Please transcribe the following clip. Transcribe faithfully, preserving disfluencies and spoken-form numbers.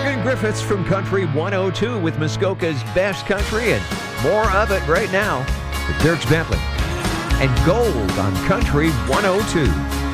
Morgan Griffiths from Country one oh two with Muskoka's best country and more of it right now with Dierks Bentley and Gold on Country one oh two.